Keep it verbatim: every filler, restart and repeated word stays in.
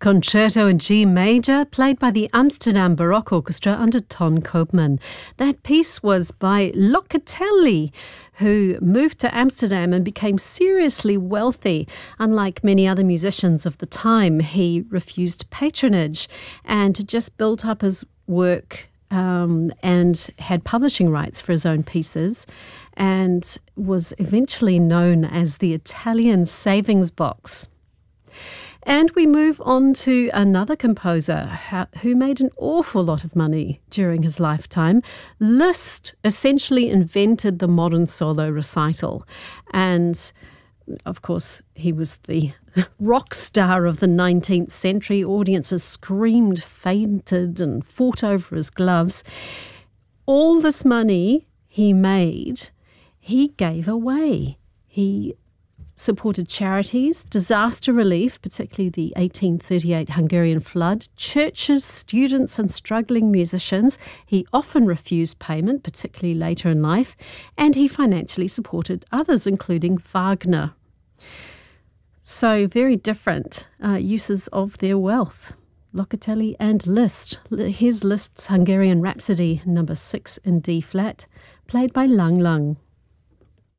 Concerto in G major, played by the Amsterdam Baroque Orchestra under Ton Koopman. That piece was by Locatelli, who moved to Amsterdam and became seriously wealthy. Unlike many other musicians of the time, he refused patronage and just built up his work um, and had publishing rights for his own pieces, and was eventually known as the Italian savings box. And we move on to another composer who made an awful lot of money during his lifetime. Liszt essentially invented the modern solo recital. And, of course, he was the rock star of the nineteenth century. Audiences screamed, fainted, and fought over his gloves. All this money he made, he gave away. He supported charities, disaster relief, particularly the eighteen thirty-eight Hungarian flood, churches, students and struggling musicians. He often refused payment, particularly later in life, and he financially supported others, including Wagner. So very different uh, uses of their wealth. Locatelli and Liszt. Here's Liszt's Hungarian Rhapsody, number six in D flat, played by Lang Lang.